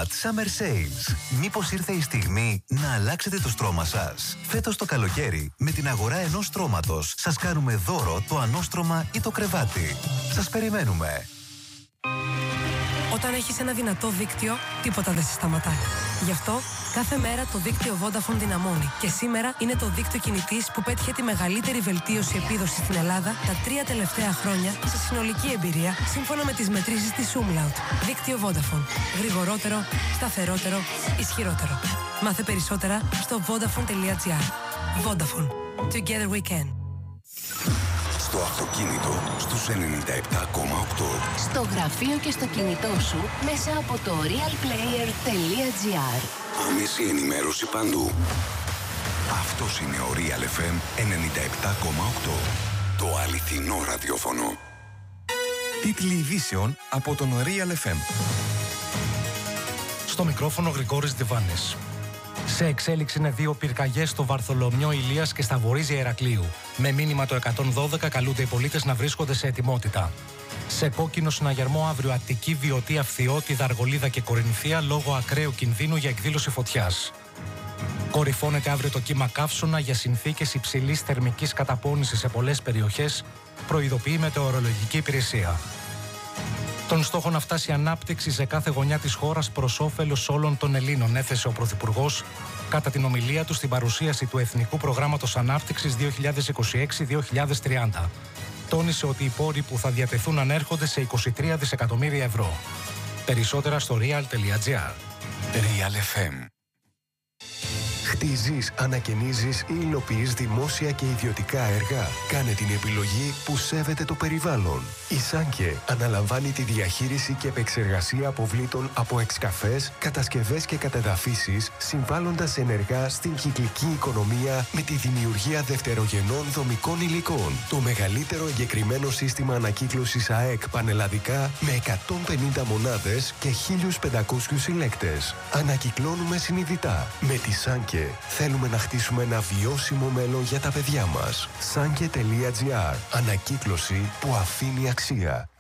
Summer Sales. Μήπως ήρθε η στιγμή να αλλάξετε το στρώμα σας? Φέτος το καλοκαίρι, με την αγορά ενός στρώματος, σας κάνουμε δώρο το ανώστρωμα ή το κρεβάτι. Σας περιμένουμε. Όταν έχεις ένα δυνατό δίκτυο, τίποτα δεν σε σταματάει. Γι' αυτό, κάθε μέρα το δίκτυο Vodafone δυναμώνει. Και σήμερα είναι το δίκτυο κινητής που πέτυχε τη μεγαλύτερη βελτίωση επίδοσης στην Ελλάδα τα 3 τελευταία χρόνια σε συνολική εμπειρία, σύμφωνα με τις μετρήσεις της Umlaut. Δίκτυο Vodafone. Γρηγορότερο, σταθερότερο, ισχυρότερο. Μάθε περισσότερα στο vodafone.gr. Vodafone. Together we can. Στο αυτοκίνητο στους 97,8. Στο γραφείο και στο κινητό σου μέσα από το realplayer.gr. Άμεση ενημέρωση παντού. Αυτός είναι ο Real FM 97,8. Το αληθινό ραδιόφωνο. Τίτλοι ειδήσεων από τον Real FM. Στο μικρόφωνο Γρηγόρης Διβάνης. Σε εξέλιξη είναι 2 πυρκαγιές στο Βαρθολομιό Ηλίας και στα Βορίζια Ηρακλείου. Με μήνυμα το 112 καλούνται οι πολίτες να βρίσκονται σε ετοιμότητα. Σε κόκκινο συναγερμό αύριο Αττική, Βιωτή, Αυθιώτη, Δαργολίδα και Κορινθία λόγω ακραίου κινδύνου για εκδήλωση φωτιάς. Κορυφώνεται αύριο το κύμα καύσωνα για συνθήκες υψηλής θερμικής καταπώνησης σε πολλές περιοχές, προειδοποιεί η Μετεωρολογική Υπηρεσία. Τον στόχο να φτάσει η ανάπτυξη σε κάθε γωνιά της χώρας προς όφελος όλων των Ελλήνων, έθεσε ο Πρωθυπουργός κατά την ομιλία του στην παρουσίαση του Εθνικού Προγράμματος Ανάπτυξης 2026-2030. Τόνισε ότι οι πόροι που θα διατεθούν ανέρχονται σε 23 δισεκατομμύρια ευρώ. Περισσότερα στο real.gr. Real FM. Χτίζεις, ανακαινίζεις ή υλοποιείς δημόσια και ιδιωτικά έργα? Κάνε την επιλογή που σέβεται το περιβάλλον. Η Σάνκε αναλαμβάνει τη διαχείριση και επεξεργασία αποβλήτων από εξκαφές, κατασκευές και κατεδαφίσεις, συμβάλλοντας ενεργά στην κυκλική οικονομία με τη δημιουργία δευτερογενών δομικών υλικών. Το μεγαλύτερο εγκεκριμένο σύστημα ανακύκλωσης ΑΕΚ πανελλαδικά με 150 μονάδες και 1.500 συλλέκτες. Ανακυκλώνουμε συνειδητά. Με τη Σάνκε θέλουμε να χτίσουμε ένα βιώσιμο μέλλον για τα παιδιά μας. Sanke.gr. Ανακύκλωση που αφήνει αξία.